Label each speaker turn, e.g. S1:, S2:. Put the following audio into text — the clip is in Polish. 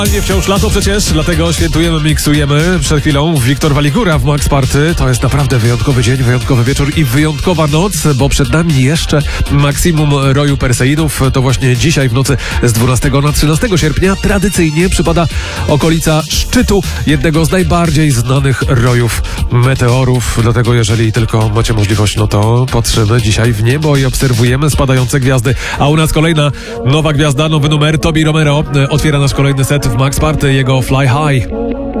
S1: Nie wciąż lato przecież, dlatego świętujemy, miksujemy. Przed chwilą Wiktor Waligura w Max Party. To jest naprawdę wyjątkowy dzień, wyjątkowy wieczór i wyjątkowa noc, bo przed nami jeszcze maksimum roju Perseidów. To właśnie dzisiaj w nocy z 12 na 13 sierpnia tradycyjnie przypada okolica szczytu jednego z najbardziej znanych rojów meteorów. Dlatego jeżeli tylko macie możliwość, no to patrzymy dzisiaj w niebo i obserwujemy spadające gwiazdy. A u nas kolejna nowa gwiazda, nowy numer. Tobi Romero otwiera nasz kolejny set w Max Party, jego Fly High.